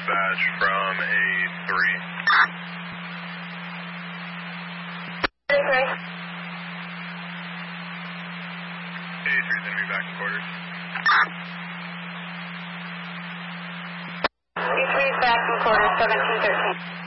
dispatch from A3. A3. A3's going to be back in quarters. A3 is back in quarters, 1713.